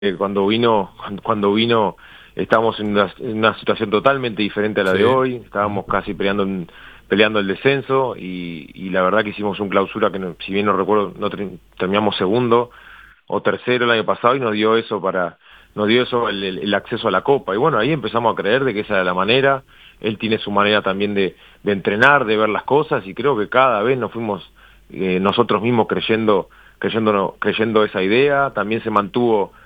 cuando vino estábamos en una situación totalmente diferente a la de Sí. hoy, estábamos casi peleando el descenso y la verdad que hicimos un clausura que si bien no recuerdo, no terminamos segundo o tercero el año pasado y nos dio eso el acceso a la Copa. Y bueno, ahí empezamos a creer de que esa era la manera. Él tiene su manera también de entrenar, de ver las cosas, y creo que cada vez nos fuimos nosotros mismos creyendo esa idea. También se mantuvo